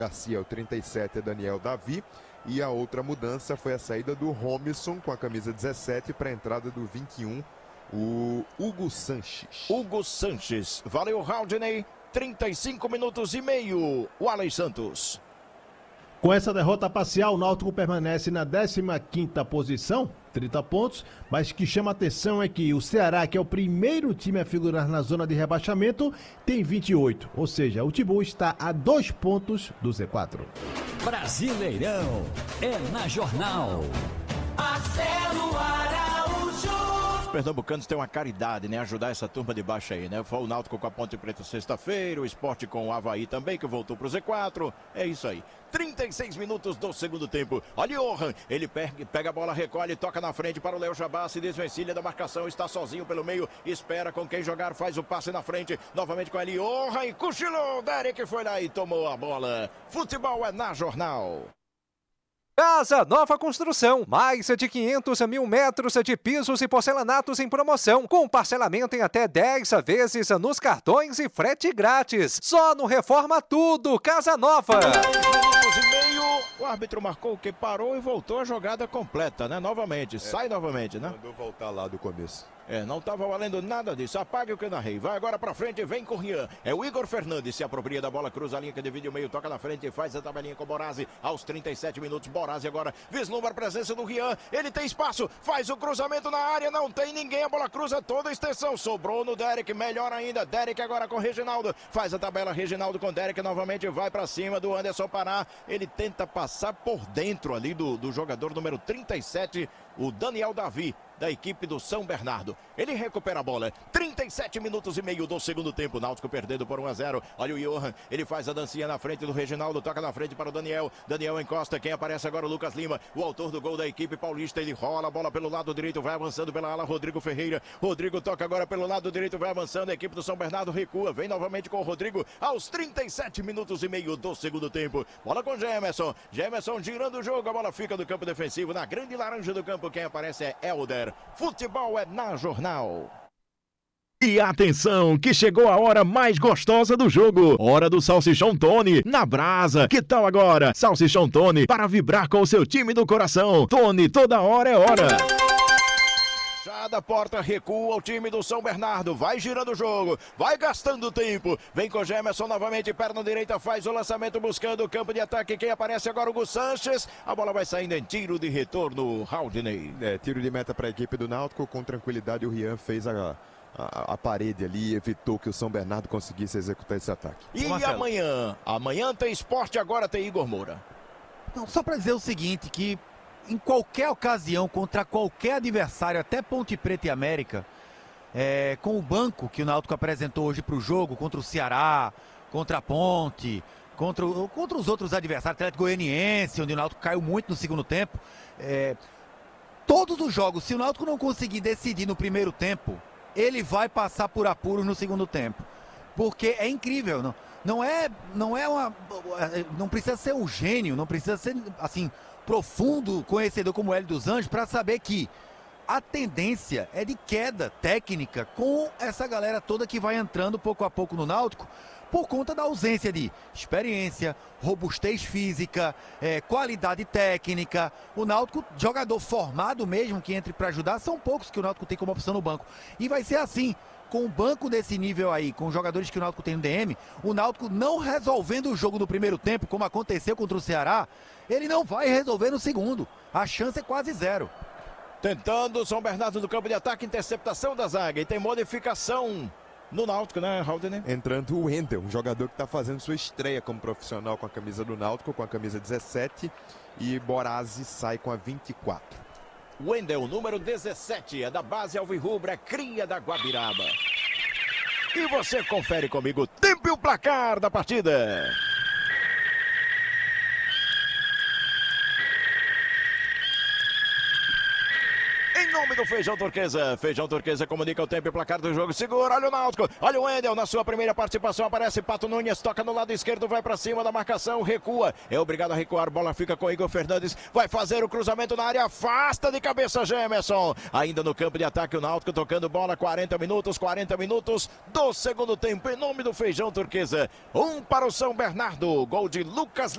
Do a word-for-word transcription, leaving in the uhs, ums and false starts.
Garcia, o trinta e sete é Daniel Davi. E a outra mudança foi a saída do Romisson com a camisa dezessete para a entrada do vinte e um, o Hugo Sanches. Hugo Sanches. Valeu, Haldney. trinta e cinco minutos e meio. O Alex Santos. Com essa derrota parcial, o Náutico permanece na décima quinta posição, trinta pontos, mas o que chama a atenção é que o Ceará, que é o primeiro time a figurar na zona de rebaixamento, tem vinte e oito, ou seja, o Timbu está a dois pontos do Z quatro. Brasileirão é na Jornal. Marcelo Araújo. Os pernambucanos têm uma caridade, né? Ajudar essa turma de baixo aí, né? Foi o Náutico com a Ponte Preta sexta-feira, o Sport com o Avaí também, que voltou pro Z quatro. É isso aí. trinta e seis minutos do segundo tempo. Olha o Johan, ele pega, pega a bola, recolhe, toca na frente para o Léo Jabá, se desvencilha da marcação, está sozinho pelo meio, espera com quem jogar, faz o passe na frente, novamente com ele, Johan, e cochilou, Derek foi lá e tomou a bola. Futebol é na Jornal. Casa Nova Construção, mais de quinhentos mil metros de pisos e porcelanatos em promoção, com parcelamento em até dez vezes nos cartões e frete grátis. Só no Reforma Tudo, Casa Nova. Minutos e meio, o árbitro marcou que parou e voltou a jogada completa, né? Novamente, é. Sai novamente, né? Mandou voltar lá do começo. É, não estava valendo nada disso. Apague o que eu narrei. Vai agora pra frente, vem com o Rian. É o Igor Fernandes, se apropria da bola, cruza a linha que divide o meio, toca na frente e faz a tabelinha com o Borazzi. Aos trinta e sete minutos, Borazzi agora vislumbra a presença do Rian. Ele tem espaço, faz o cruzamento na área, não tem ninguém. A bola cruza toda a extensão. Sobrou no Derek, melhor ainda. Derek agora com o Reginaldo. Faz a tabela, Reginaldo com o Derek novamente. Vai pra cima do Anderson Pará. Ele tenta passar por dentro ali do, do jogador número trinta e sete, o Daniel Davi, da equipe do São Bernardo. Ele recupera a bola. trinta e sete minutos e meio do segundo tempo. Náutico perdendo por um a zero. Olha o Johan. Ele faz a dancinha na frente do Reginaldo. Toca na frente para o Daniel. Daniel encosta. Quem aparece agora? O Lucas Lima. O autor do gol da equipe paulista. Ele rola a bola pelo lado direito. Vai avançando pela ala. Rodrigo Ferreira. Rodrigo toca agora pelo lado direito. Vai avançando. A equipe do São Bernardo recua. Vem novamente com o Rodrigo. Aos trinta e sete minutos e meio do segundo tempo. Bola com Gemerson. Gemerson girando o jogo. A bola fica no campo defensivo. Na grande laranja do campo. Quem aparece é Helder. Futebol é na Jornal. E atenção, que chegou a hora mais gostosa do jogo. Hora do Salsichão Tony, na brasa. Que tal agora? Salsichão Tony, para vibrar com o seu time do coração. Tony, toda hora é hora. Da porta, recua o time do São Bernardo, vai girando o jogo, vai gastando tempo, vem com o Gemerson novamente, perna direita, faz o lançamento buscando o campo de ataque, quem aparece agora? O Hugo Sanches, a bola vai saindo em tiro de retorno, Haldney. É, tiro de meta para a equipe do Náutico, com tranquilidade o Rian fez a, a, a parede ali, evitou que o São Bernardo conseguisse executar esse ataque. E Marcelo, amanhã? Amanhã tem esporte, agora tem Igor Moura. Não, só para dizer o seguinte, que em qualquer ocasião, contra qualquer adversário, até Ponte Preta e América, é, com o banco que o Náutico apresentou hoje para o jogo, contra o Ceará, contra a Ponte, contra, o, contra os outros adversários, Atlético Goianiense, onde o Náutico caiu muito no segundo tempo, é, todos os jogos, se o Náutico não conseguir decidir no primeiro tempo, ele vai passar por apuros no segundo tempo, porque é incrível, não, não é, não é uma, não precisa ser um gênio, não precisa ser, assim, profundo conhecedor como Hélio dos Anjos para saber que a tendência é de queda técnica com essa galera toda que vai entrando pouco a pouco no Náutico por conta da ausência de experiência, robustez física, é, qualidade técnica. O Náutico, jogador formado mesmo que entre para ajudar, são poucos que o Náutico tem como opção no banco. E vai ser assim, com o banco desse nível aí, com os jogadores que o Náutico tem no D M, o Náutico não resolvendo o jogo no primeiro tempo, como aconteceu contra o Ceará, ele não vai resolver no segundo. A chance é quase zero. Tentando o São Bernardo do campo de ataque, interceptação da zaga. E tem modificação no Náutico, né, Haldney? Entrando o Wendel, um jogador que está fazendo sua estreia como profissional com a camisa do Náutico, com a camisa dezessete. E Borazzi sai com a vinte e quatro. Wendel, número dezessete, é da base alvirrubra, cria da Guabiraba. E você confere comigo o tempo e o placar da partida. Em nome do Feijão Turquesa. Feijão Turquesa comunica o tempo e placar do jogo. Segura, olha o Náutico. Olha o Wendel na sua primeira participação. Aparece Pato Nunes, toca no lado esquerdo, vai pra cima da marcação, recua. É obrigado a recuar, bola fica com Igor Fernandes. Vai fazer o cruzamento na área, afasta de cabeça Gemerson. Ainda no campo de ataque o Náutico tocando bola, quarenta minutos, quarenta minutos do segundo tempo. Em nome do Feijão Turquesa. Um para o São Bernardo. Gol de Lucas